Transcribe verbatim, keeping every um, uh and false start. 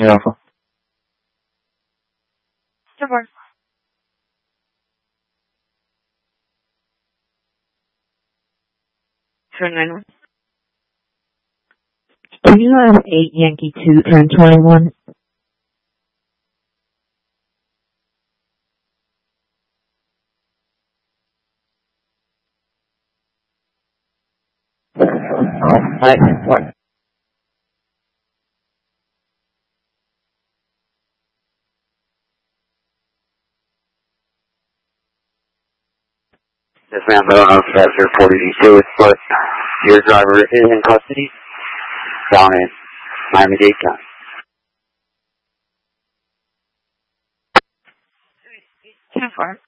Alpha. Support. Turn nine one. Can you have eight Yankee two ten twenty-one? Hi, what? Yes, ma'am, but I don't know if that's your forty-two, but your driver is in custody down in Miami-Dade County. Ten four.